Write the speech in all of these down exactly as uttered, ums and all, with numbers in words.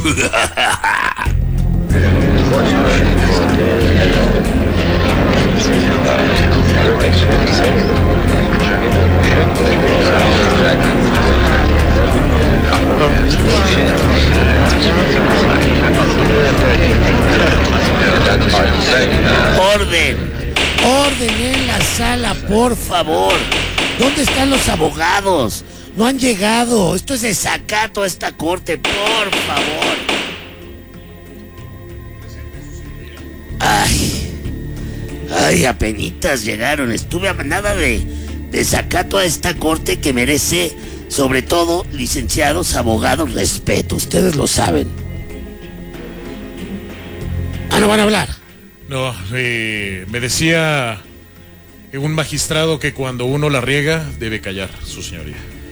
Orden, orden en la sala, por favor. ¿Dónde están los abogados? No han llegado. Esto es desacato a esta corte, por favor. Ay, ay, apenitas llegaron. Estuve a nada de desacato a esta corte que merece, sobre todo, licenciados, abogados, respeto. Ustedes lo saben. Ah, ¿no van a hablar? No, eh, me decía un magistrado que cuando uno la riega debe callar, su señoría.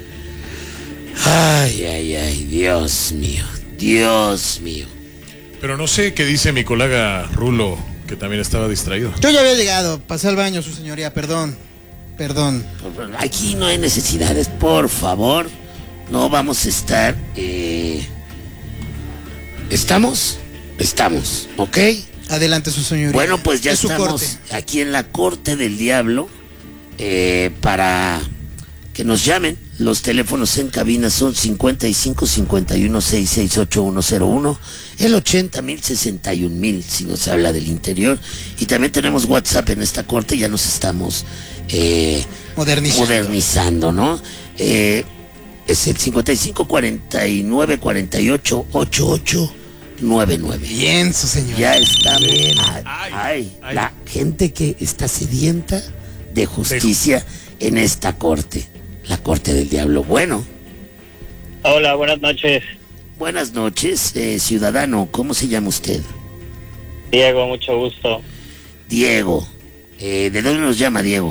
Ay, ay, ay, Dios mío, Dios mío. Pero no sé qué dice mi colega Rulo, que también estaba distraído. Yo ya había llegado, pasé al baño, su señoría, perdón, perdón. Aquí no hay necesidades, por favor. No vamos a estar... Eh... ¿Estamos? Estamos, ¿ok? Adelante, su señoría. Bueno, pues ya es su estamos corte. aquí en la corte del diablo eh, para que nos llamen. Los teléfonos en cabina son cincuenta y cinco, cincuenta y uno, sesenta y seis, ochenta y uno cero uno, el ochenta mil, sesenta y un mil si nos habla del interior. Y también tenemos WhatsApp en esta corte, ya nos estamos eh, modernizando. modernizando, ¿no? Eh, es el cincuenta y cinco, cuarenta y nueve, cuarenta y ocho, ochenta y ocho noventa y nueve. Bien, su señoría. Ya estamos. Bien. Ay, ay, ay, la gente que está sedienta de justicia en esta corte, la corte del diablo. Bueno. Hola, buenas noches. Buenas noches, eh, ciudadano. ¿Cómo se llama usted? Diego, mucho gusto. Diego. Eh, ¿De dónde nos llama Diego?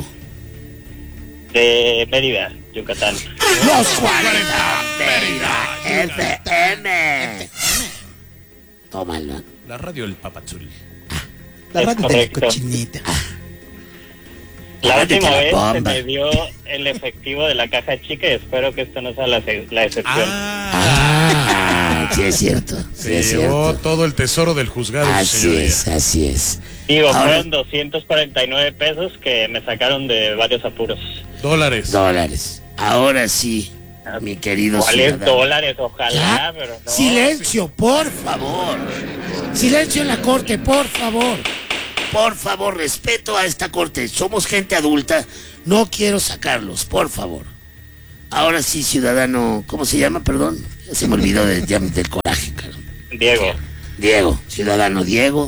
De Mérida, Yucatán. Los cuarenta, Mérida, F M. Tómalo. La radio del Papazul. La Es radio de la correcto. cochinita. La Ándate última que la vez se bomba. me dio el efectivo de la caja chica y espero que esto no sea la, ex- la excepción. Ah, sí es cierto. Sí Se es llevó cierto. todo el tesoro del juzgado, su Así señoría. es, así es. Digo, Ahora- fueron doscientos cuarenta y nueve pesos que me sacaron de varios apuros. Dólares. Dólares. Ahora sí, mi querido ¿Cuáles ciudadano. dólares? Ojalá, Ya. pero no. Silencio, por favor. Silencio en la corte, por favor. Por favor, respeto a esta corte. Somos gente adulta. No quiero sacarlos, por favor. Ahora sí, ciudadano, ¿cómo se llama? Perdón. Ya se me olvidó de, ya, del coraje, caramba. Diego, Diego, ciudadano Diego.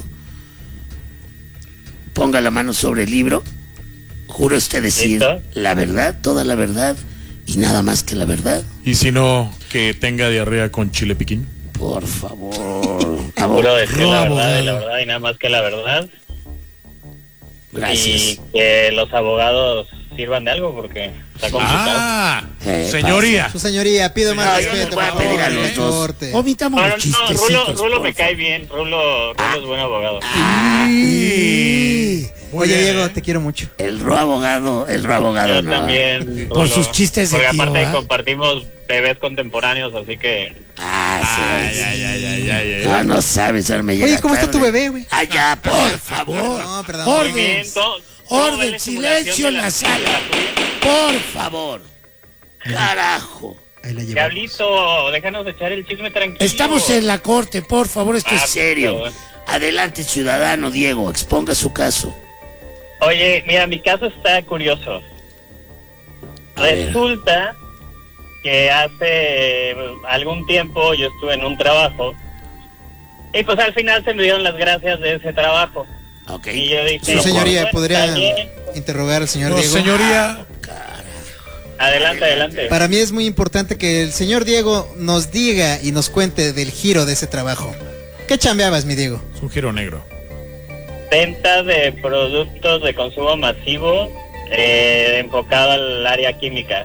Ponga la mano sobre el libro. Juro usted decir ¿Listo? la verdad, toda la verdad y nada más que la verdad. Y si no, que tenga diarrea con chile piquín. Por favor. juro decir la Abogado. verdad y la verdad y nada más que la verdad. Gracias. Y que los abogados sirvan de algo porque está complicado. Ah, Eh, señoría. Su señoría, pido más No, yo les respeto, voy a por pedir favor, a los en dos. corte. Omitamos No, los no, no, Rulo, chistecitos. Rulo por me cae favor. bien, Rulo, Rulo es buen abogado. Ay, Muy Oye, bien, Diego, ¿eh? te quiero mucho. el ro abogado, el ro abogado. Yo no. también. Por Rulo, sus chistes de porque tío, aparte ¿ah? compartimos bebés contemporáneos, así que... Ah, sí. Ay, ay, ay, ay, ay, ay. No, no sabes, ahora me llega Oye, ¿cómo está tarde. tu bebé, güey? Ah, ya, por favor. No, perdón. Muy Orden. bien, todo- todo ve Orden, la simulación silencio de en la sala. Por favor. Carajo. Ahí la llevamos. Diablito, déjanos echar el chisme tranquilo. Estamos en la corte, por favor, esto Ah, es serio. pero- Adelante, ciudadano Diego, exponga su caso. Oye, mira, mi caso está curioso. A ver. Resulta que hace algún tiempo yo estuve en un trabajo y pues al final se me dieron las gracias de ese trabajo. Ok. Y yo dije, Su señoría, bueno, ¿podría está bien. interrogar al señor No, Diego? señoría. Adelante, adelante. Para mí es muy importante que el señor Diego nos diga y nos cuente del giro de ese trabajo. ¿Qué chambeabas, mi Diego? Es un giro negro. Venta de productos de consumo masivo eh, enfocado al área química.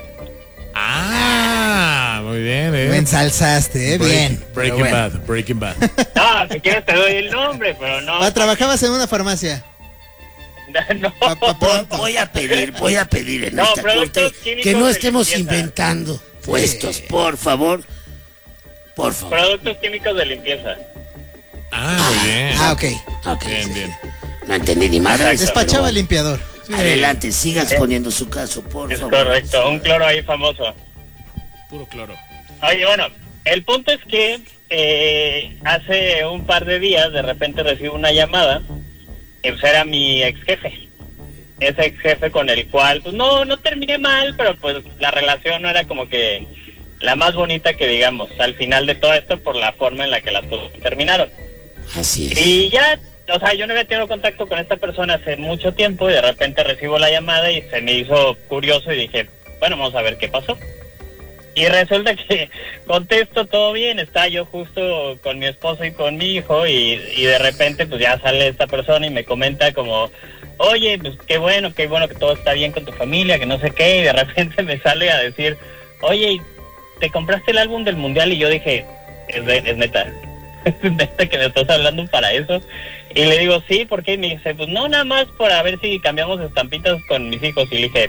Ah, muy bien, eh. Me ensalzaste, ¿eh? Break- Bien. pero Breaking bueno. Bad, Breaking Bad. No, si quieres te doy el nombre, pero no. Ah, trabajabas en una farmacia. no. Pa- pa- pronto. Voy a pedir, voy a pedir en No, esta productos corte químicos que no de estemos limpieza. inventando puestos, por favor. Por favor. Productos químicos de limpieza. Ah, muy bien. Ah, ok. Ok, Bien, sí. bien. No entendí ni madre. Despachaba el limpiador. Adelante, siga exponiendo su caso, por Es favor. correcto, un cloro ahí famoso. Puro cloro. Oye, bueno, el punto es que eh, hace un par de días de repente recibo una llamada, que pues era mi ex jefe. Ese ex jefe con el cual, pues no, no terminé mal, pero pues la relación no era como que la más bonita que digamos, al final de todo esto por la forma en la que las cosas terminaron. Así es. Y ya, o sea, yo no había tenido contacto con esta persona hace mucho tiempo y de repente recibo la llamada y se me hizo curioso y dije, bueno, vamos a ver qué pasó. Y resulta que contesto todo bien, está yo justo con mi esposo y con mi hijo y, y de repente pues ya sale esta persona y me comenta como, oye, pues qué bueno, qué bueno que todo está bien con tu familia, que no sé qué, y de repente me sale a decir, oye, ¿te compraste el álbum del mundial? Y yo dije, es, de, es neta, es neta que me estás hablando para eso. Y le digo, sí, ¿por qué? Y me dice, pues no, nada más para ver si cambiamos estampitas con mis hijos. Y le dije,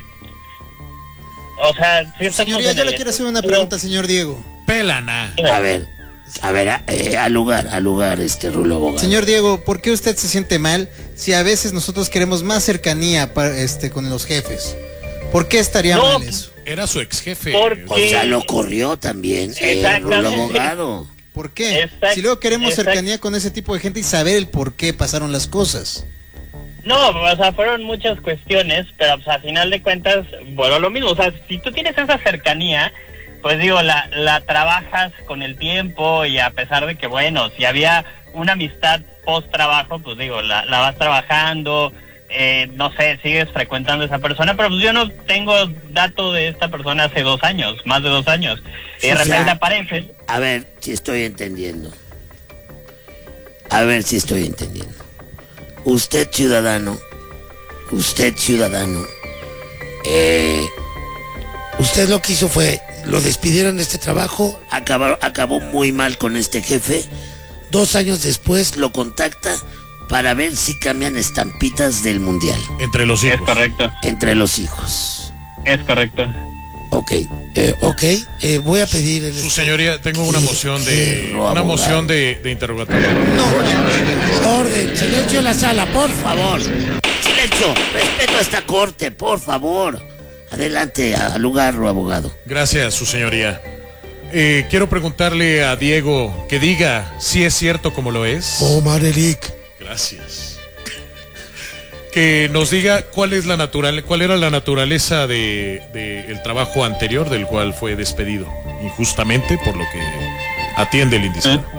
o sea, si estamos Señoría, en yo el le quiero hacer una estudio. pregunta, señor Diego. Pelana. A ver, a ver, a- eh, al lugar, al lugar, este Rulo Abogado. Señor Diego, ¿por qué usted se siente mal si a veces nosotros queremos más cercanía pa- este, con los jefes? ¿Por qué estaría No, mal eso? Era su ex jefe. Porque- O sea, lo corrió también, eh, Rulo Exactamente. Abogado. ¿Por qué? Exact- Si luego queremos exact- cercanía con ese tipo de gente y saber el por qué pasaron las cosas. No, o sea, fueron muchas cuestiones, pero pues a final de cuentas, bueno, lo mismo, o sea, si tú tienes esa cercanía, pues digo, la, la trabajas con el tiempo y a pesar de que, bueno, si había una amistad post trabajo, pues digo, la, la vas trabajando, eh, no sé, sigues frecuentando a esa persona, pero pues yo no tengo dato de esta persona hace dos años, más de dos años, y de O sea, repente apareces. A ver si estoy entendiendo. A ver si estoy entendiendo. Usted ciudadano, usted ciudadano, eh, usted lo que hizo fue, lo despidieron de este trabajo, acabó, acabó muy mal con este jefe, dos años después lo contacta para ver si cambian estampitas del mundial Entre los Es hijos. correcto, entre los hijos. es correcto. Ok, eh, ok, eh, voy a pedir... El... Su señoría, tengo una moción de Perro una abogado. moción de, de interrogatorio. Orden, silencio en la sala, por favor. Silencio, respeto a esta corte, por favor. Adelante, al lugar, abogado. Gracias, su señoría. Eh, quiero preguntarle a Diego que diga si es cierto como lo es. Omar Eric. Gracias. Que nos diga cuál es la natural, cuál era la naturaleza de, de el trabajo anterior del cual fue despedido injustamente por lo que atiende el indicado.